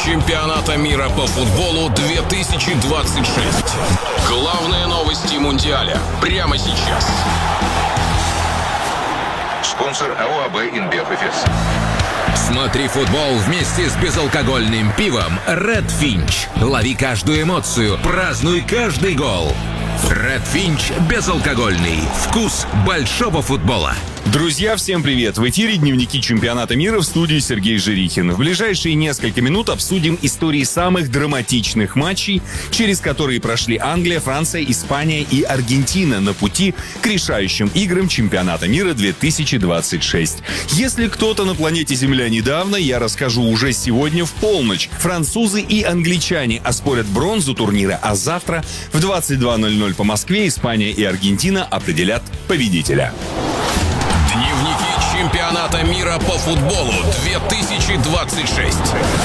чемпионата мира по футболу 2026. Главные новости Мундиаля прямо сейчас. Спонсор АО АБ «Инбев Эфес». Смотри футбол вместе с безалкогольным пивом Red Finch. Лови каждую эмоцию, празднуй каждый гол. Red Finch безалкогольный. Вкус большого футбола. Друзья, всем привет! В эфире дневники чемпионата мира, в студии Сергей Жирихин. В ближайшие несколько минут обсудим истории самых драматичных матчей, через которые прошли Англия, Франция, Испания и Аргентина на пути к решающим играм чемпионата мира 2026. Если кто-то на планете Земля недавно, я расскажу уже сегодня в полночь. Французы и англичане оспорят бронзу турнира, а завтра в 22:00 по Москве Испания и Аргентина определят победителя. Дневники чемпионата мира по футболу 2026.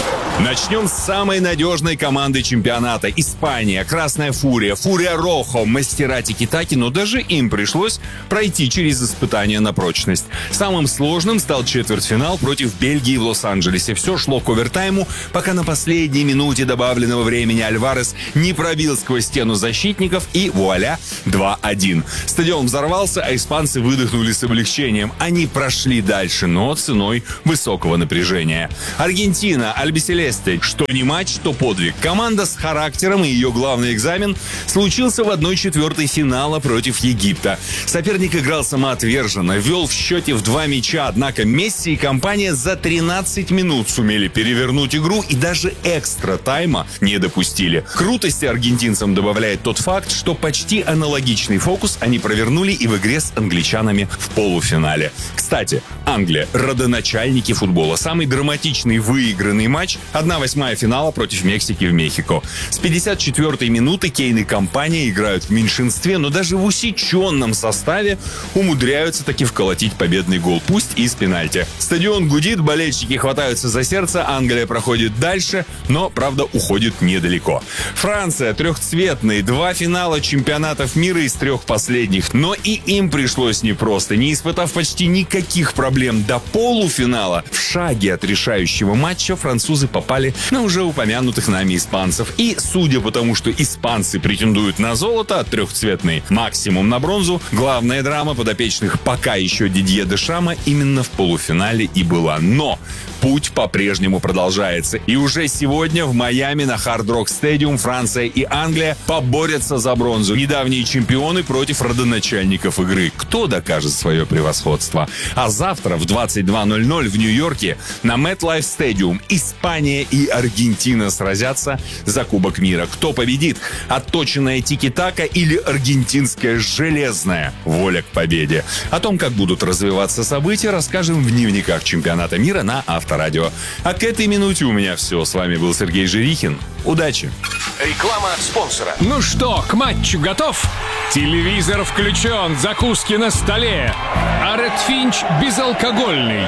Начнем с самой надежной команды чемпионата. Испания, Красная Фурия, Фурия Рохо, мастера тики-таки, но даже им пришлось пройти через испытания на прочность. Самым сложным стал четвертьфинал против Бельгии в Лос-Анджелесе. Все шло к овертайму, пока на последней минуте добавленного времени Альварес не пробил сквозь стену защитников, и вуаля, 2-1. Стадион взорвался, а испанцы выдохнули с облегчением. Они прошли дальше, но ценой высокого напряжения. Аргентина, Альбиселесте. Что не матч, то подвиг. Команда с характером и ее главный экзамен случился в 1/4 финала против Египта. Соперник играл самоотверженно, вел в счете в 2 мяча, однако Месси и компания за 13 минут сумели перевернуть игру и даже экстра тайма не допустили. Крутости аргентинцам добавляет тот факт, что почти аналогичный фокус они провернули и в игре с англичанами в полуфинале. Кстати, Англия – родоначальники футбола. Самый драматичный выигранный матч – 1/8 финала против Мексики в Мехико. С 54-й минуты Кейн и компания играют в меньшинстве, но даже в усеченном составе умудряются таки вколотить победный гол, пусть и с пенальти. Стадион гудит, болельщики хватаются за сердце, Англия проходит дальше, но, правда, уходит недалеко. Франция трехцветный, 2 финала чемпионатов мира из 3 последних, но и им пришлось непросто. Не испытав почти никаких проблем до полуфинала, в шаге от решающего матча французы попали на уже упомянутых нами испанцев. И, судя по тому, что испанцы претендуют на золото, а трехцветный максимум на бронзу, главная драма подопечных пока еще Дидье Дешама именно в полуфинале и была. Но путь по-прежнему продолжается. И уже сегодня в Майами на Hard Rock Stadium Франция и Англия поборются за бронзу. Недавние чемпионы против родоначальников игры. Кто докажет свое превосходство? А завтра в 22:00 в Нью-Йорке на MetLife Stadium Испания и Аргентина сразятся за Кубок мира. Кто победит? Отточенная тики-така или аргентинская железная воля к победе? О том, как будут развиваться события, расскажем в дневниках чемпионата мира на Авторадио. А к этой минуте у меня все. С вами был Сергей Жирихин. Удачи! Реклама спонсора. Ну что, к матчу готов? Телевизор включен, закуски на столе. А Red Finch безалкогольный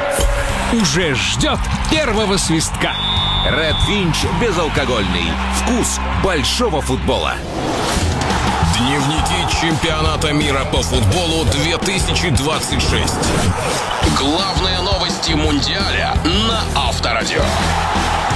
уже ждет первого свистка. Red Finch безалкогольный. Вкус большого футбола. Дневники чемпионата мира по футболу 2026. Главные новости Мундиаля на Авторадио.